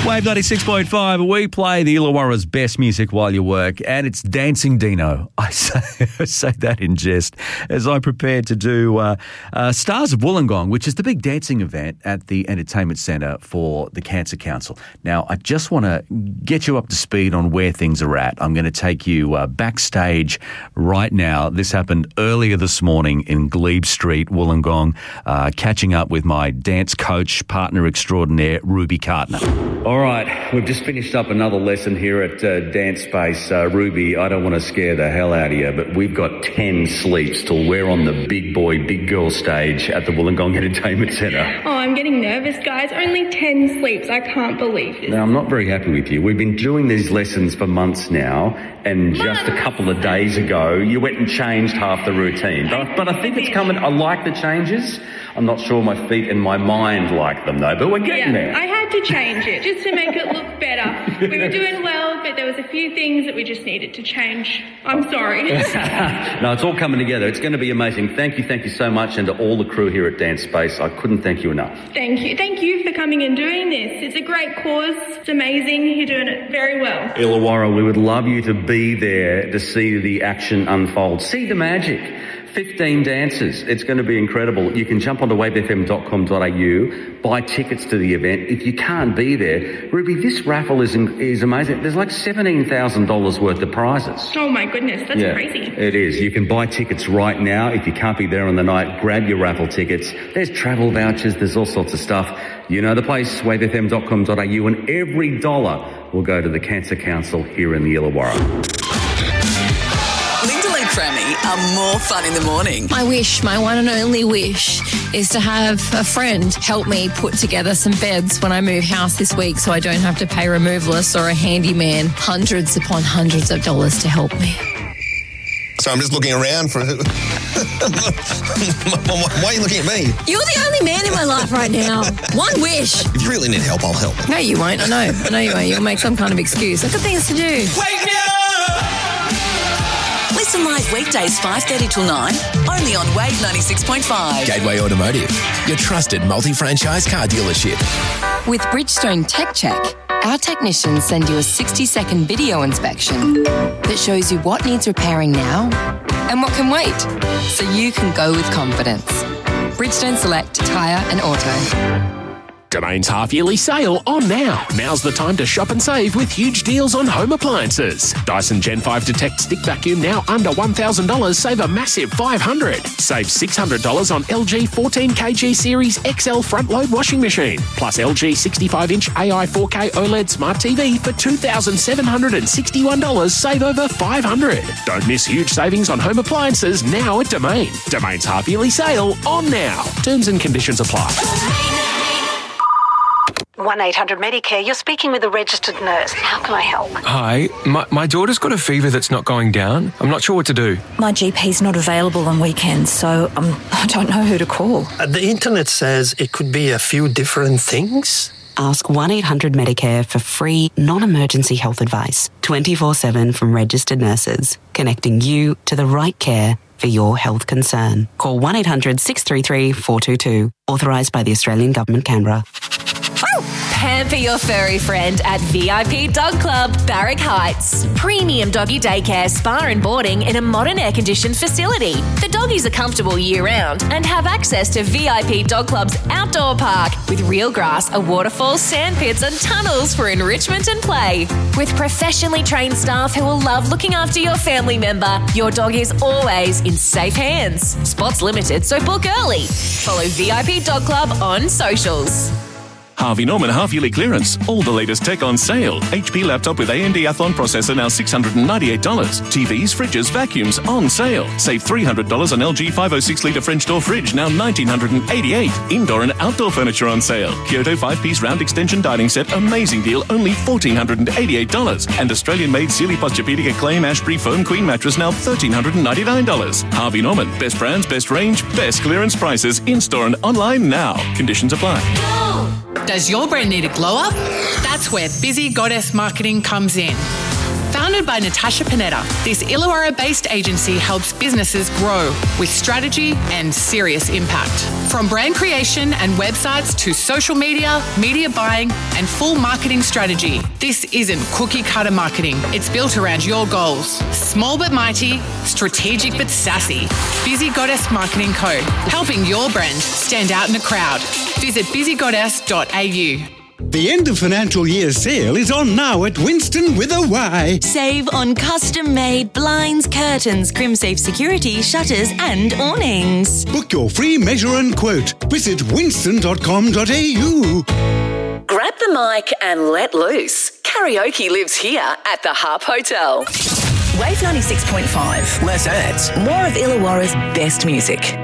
Wave 96.5, we play the Illawarra's best music while you work, and it's Dancing Dino. I say that in jest as I prepare to do Stars of Wollongong, which is the big dancing event at the Entertainment Centre for the Cancer Council. Now, I just want to get you up to speed on where things are at. I'm going to take you backstage right now. This happened earlier this morning in Glebe Street, Wollongong, catching up with my dance coach, partner extraordinaire, Ruby Cartner. All right, we've just finished up another lesson here at Dance Space. Ruby, I don't want to scare the hell out of you, but we've got 10 sleeps till we're on the big boy, big girl stage at the Wollongong Entertainment Centre. Oh, I'm getting nervous, guys. Only 10 sleeps. I can't believe this. Now, I'm not very happy with you. We've been doing these lessons for months now, and just a couple of days ago, you went and changed half the routine. But I think it's coming. I like the changes. I'm not sure my feet and my mind like them, though, but we're getting there. I had to change it just to make it look better. We were doing well, but there was a few things that we just needed to change. I'm sorry. No, it's all coming together. It's going to be amazing. Thank you so much, and to all the crew here at Dance Space. I couldn't thank you enough. Thank you. Thank you for coming and doing this. It's a great cause. It's amazing. You're doing it very well. Illawarra, we would love you to be there to see the action unfold. See the magic. 15 dancers. It's going to be incredible. You can jump onto wavefm.com.au, buy tickets to the event. If you can't be there, Ruby, this raffle is amazing. There's like $17,000 worth of prizes. Oh my goodness, that's crazy. It is. You can buy tickets right now. If you can't be there on the night, grab your raffle tickets. There's travel vouchers. There's all sorts of stuff. You know the place, wavefm.com.au, and every dollar will go to the Cancer Council here in the Illawarra. Crammy are more fun in the morning. My one and only wish, is to have a friend help me put together some beds when I move house this week so I don't have to pay removalists or a handyman hundreds upon hundreds of dollars to help me. So I'm just looking around for... Why are you looking at me? You're the only man in my life right now. One wish. If you really need help, I'll help. No, you won't. I know you won't. You'll make some kind of excuse. I've got things to do. Wake me up! Listen live weekdays 5:30 till 9, only on Wave 96.5. Gateway Automotive, your trusted multi-franchise car dealership. With Bridgestone Tech Check, our technicians send you a 60-second video inspection that shows you what needs repairing now and what can wait, so you can go with confidence. Bridgestone Select Tyre and Auto. Domain's half-yearly sale on now. Now's the time to shop and save with huge deals on home appliances. Dyson Gen 5 Detect Stick Vacuum now under $1,000. Save a massive $500. Save $600 on LG 14kg Series XL front-load washing machine. Plus LG 65-inch AI 4K OLED Smart TV for $2,761. Save over $500. Don't miss huge savings on home appliances now at Domain. Domain's half-yearly sale on now. Terms and conditions apply. 1-800-Medicare, you're speaking with a registered nurse. How can I help? Hi, my daughter's got a fever that's not going down. I'm not sure what to do. My GP's not available on weekends, so I don't know who to call. The internet says it could be a few different things. Ask 1-800-Medicare for free, non-emergency health advice, 24/7 from registered nurses, connecting you to the right care for your health concern. Call 1-800-633-422, authorised by the Australian Government, Canberra. Pamper your furry friend at VIP Dog Club, Barrack Heights. Premium doggy daycare, spa and boarding in a modern air-conditioned facility. The doggies are comfortable year-round and have access to VIP Dog Club's outdoor park with real grass, a waterfall, sand pits and tunnels for enrichment and play. With professionally trained staff who will love looking after your family member, your dog is always in safe hands. Spots limited, so book early. Follow VIP Dog Club on socials. Harvey Norman half-yearly clearance. All the latest tech on sale. HP laptop with AMD Athlon processor now $698. TVs, fridges, vacuums on sale. Save $300 on LG 506-litre French door fridge, now $1,988. Indoor and outdoor furniture on sale. Kyoto 5-piece round extension dining set, amazing deal, only $1,488. And Australian-made Sealy Posturepedic Acclaim Ashbury foam queen mattress, now $1,399. Harvey Norman, best brands, best range, best clearance prices, in-store and online now. Conditions apply. Does your brand need a glow up? That's where Busy Goddess Marketing comes in. Founded by Natasha Panetta, this Illawarra-based agency helps businesses grow with strategy and serious impact. From brand creation and websites to social media, media buying and full marketing strategy, this isn't cookie-cutter marketing. It's built around your goals. Small but mighty, strategic but sassy. Busy Goddess Marketing Co. Helping your brand stand out in a crowd. Visit busygoddess.au. The end of financial year sale is on now at Winston with a Y. Save on custom-made blinds, curtains, CrimSafe security, shutters and awnings. Book your free measure and quote. Visit winston.com.au. Grab the mic and let loose. Karaoke lives here at the Harp Hotel. Wave 96.5. Less ads. More of Illawarra's best music.